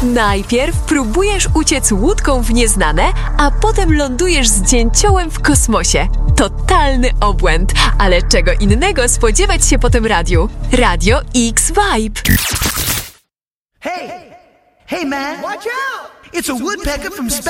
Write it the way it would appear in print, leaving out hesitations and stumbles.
Najpierw próbujesz uciec łódką w nieznane, a potem lądujesz z dzięciołem w kosmosie. Totalny obłęd, ale czego innego spodziewać się po tym radiu. Radio X Vibe. Hey! Hey, man! Watch out! It's a woodpecker from space!